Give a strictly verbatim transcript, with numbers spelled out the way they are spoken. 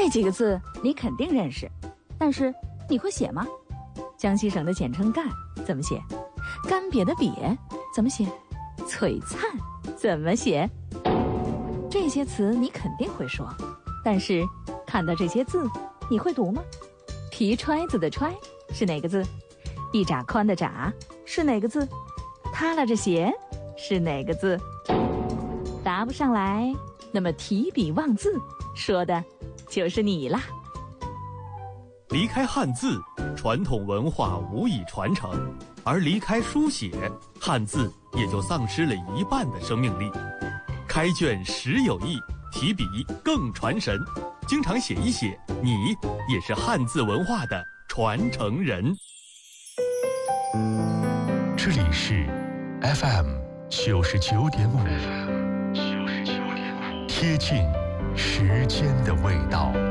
这几个字你肯定认识，但是你会写吗？江西省的简称赣怎么写？干瘪的瘪怎么写？璀璨怎么写？这些词你肯定会说，但是看到这些字你会读吗？皮揣子的揣是哪个字？一拃宽的拃是哪个字？塌拉着鞋是哪个字？答不上来，那么提笔忘字说的就是你啦。 离开汉字，传统文化无以传承，而离开书写，汉字也就丧失了一半的生命力。开卷实有益，提笔更传神。经常写一写，你也是汉字文化的传承人。 这里是 F M 九十九点五，贴近时间的味道。